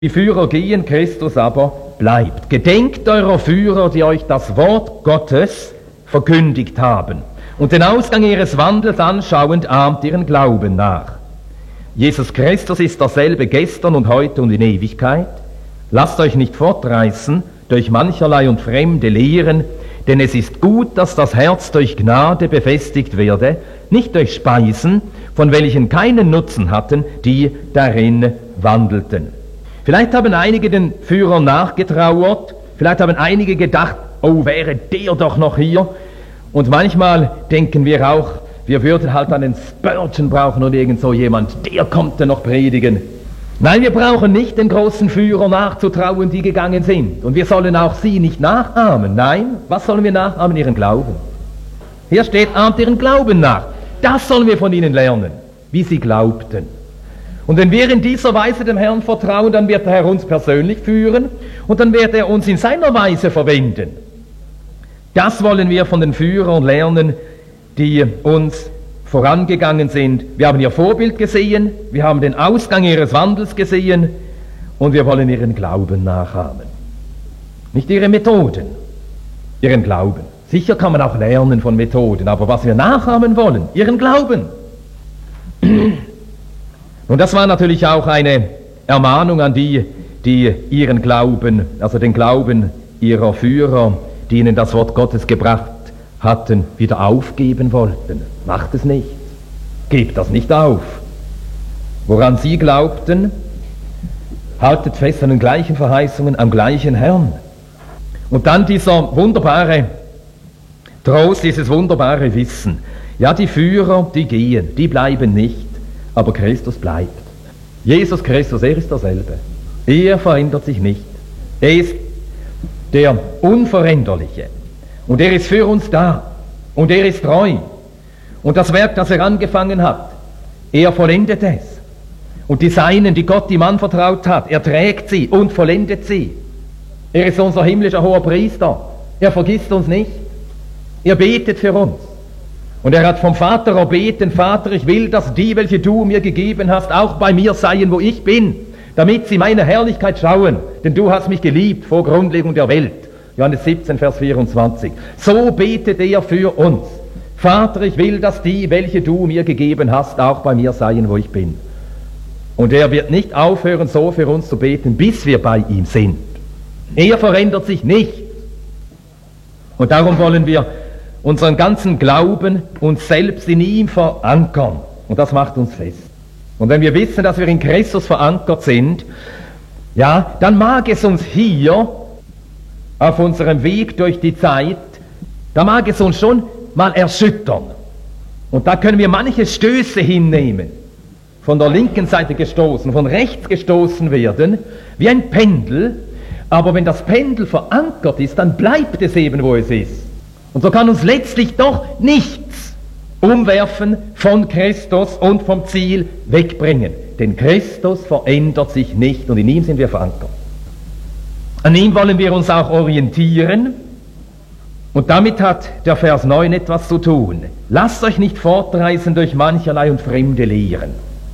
Die Führer gehen, Christus aber bleibt. Gedenkt eurer Führer, die euch das Wort Gottes verkündigt haben. Und den Ausgang ihres Wandels anschauend ahmt ihren Glauben nach. Jesus Christus ist dasselbe gestern und heute und in Ewigkeit. Lasst euch nicht fortreißen durch mancherlei und fremde Lehren, denn es ist gut, dass das Herz durch Gnade befestigt werde, nicht durch Speisen, von welchen keinen Nutzen hatten, die darin wandelten. Vielleicht haben einige den Führern nachgetrauert, vielleicht haben einige gedacht, oh, wäre der doch noch hier. Und manchmal denken wir auch, wir würden halt einen Spurgeon brauchen oder irgend so jemand, der kommt dann noch predigen. Nein, wir brauchen nicht den großen Führer nachzutrauen, die gegangen sind. Und wir sollen auch sie nicht nachahmen. Nein, was sollen wir nachahmen? Ihren Glauben. Hier steht, ahmt ihren Glauben nach. Das sollen wir von ihnen lernen, wie sie glaubten. Und wenn wir in dieser Weise dem Herrn vertrauen, dann wird der Herr uns persönlich führen und dann wird er uns in seiner Weise verwenden. Das wollen wir von den Führern lernen, die uns vorangegangen sind. Wir haben ihr Vorbild gesehen, wir haben den Ausgang ihres Wandels gesehen und wir wollen ihren Glauben nachahmen. Nicht ihre Methoden, ihren Glauben. Sicher kann man auch lernen von Methoden, aber was wir nachahmen wollen, ihren Glauben. Und das war natürlich auch eine Ermahnung an die, die ihren Glauben, also den Glauben ihrer Führer, die ihnen das Wort Gottes gebracht hatten, wieder aufgeben wollten. Macht es nicht. Gebt das nicht auf. Woran sie glaubten, haltet fest an den gleichen Verheißungen, am gleichen Herrn. Und dann dieser wunderbare Trost, dieses wunderbare Wissen. Ja, die Führer, die gehen, die bleiben nicht. Aber Christus bleibt. Jesus Christus, er ist derselbe. Er verändert sich nicht. Er ist der Unveränderliche. Und er ist für uns da. Und er ist treu. Und das Werk, das er angefangen hat, er vollendet es. Und die Seinen, die Gott ihm anvertraut hat, er trägt sie und vollendet sie. Er ist unser himmlischer hoher Priester. Er vergisst uns nicht. Er betet für uns. Und er hat vom Vater erbeten, Vater, ich will, dass die, welche du mir gegeben hast, auch bei mir seien, wo ich bin, damit sie meine Herrlichkeit schauen, denn du hast mich geliebt vor Grundlegung der Welt. Johannes 17, Vers 24. So betet er für uns. Vater, ich will, dass die, welche du mir gegeben hast, auch bei mir seien, wo ich bin. Und er wird nicht aufhören, so für uns zu beten, bis wir bei ihm sind. Er verändert sich nicht. Und darum wollen wir unseren ganzen Glauben uns selbst in ihm verankern. Und das macht uns fest. Und wenn wir wissen, dass wir in Christus verankert sind, ja, dann mag es uns hier auf unserem Weg durch die Zeit, da mag es uns schon mal erschüttern. Und da können wir manche Stöße hinnehmen, von der linken Seite gestoßen, von rechts gestoßen werden, wie ein Pendel. Aber wenn das Pendel verankert ist, dann bleibt es eben, wo es ist. Und so kann uns letztlich doch nichts umwerfen von Christus und vom Ziel wegbringen. Denn Christus verändert sich nicht und in ihm sind wir verankert. An ihm wollen wir uns auch orientieren. Und damit hat der Vers 9 etwas zu tun. Lasst euch nicht fortreißen durch mancherlei und fremde Lehren.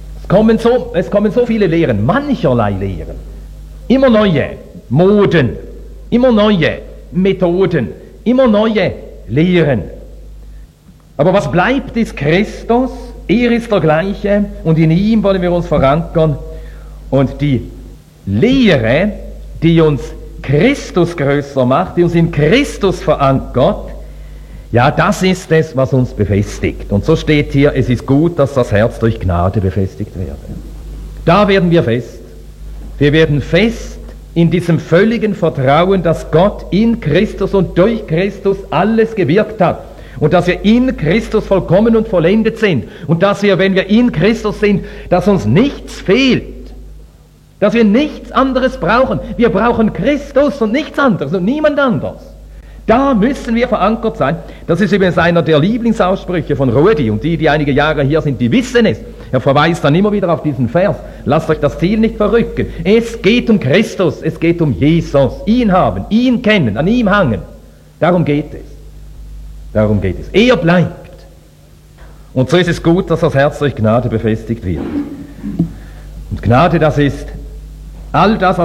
Es kommen so viele Lehren, mancherlei Lehren. Immer neue Moden, immer neue Methoden, immer neue Lehren. Aber was bleibt, ist Christus. Er ist der Gleiche und in ihm wollen wir uns verankern. Und die Lehre, die uns Christus größer macht, die uns in Christus verankert, ja, das ist es, was uns befestigt. Und so steht hier, es ist gut, dass das Herz durch Gnade befestigt werde. Da werden wir fest. Wir werden fest in diesem völligen Vertrauen, dass Gott in Christus und durch Christus alles gewirkt hat. Und dass wir in Christus vollkommen und vollendet sind. Und dass wir, wenn wir in Christus sind, dass uns nichts fehlt. Dass wir nichts anderes brauchen. Wir brauchen Christus und nichts anderes und niemand anderes. Da müssen wir verankert sein. Das ist übrigens einer der Lieblingsaussprüche von Rudi. Und die einige Jahre hier sind, die wissen es. Er verweist dann immer wieder auf diesen Vers. Lasst euch das Ziel nicht verrücken. Es geht um Christus, es geht um Jesus. Ihn haben, ihn kennen, an ihm hangen. Darum geht es. Darum geht es. Er bleibt. Und so ist es gut, dass das Herz durch Gnade befestigt wird. Und Gnade, das ist All das,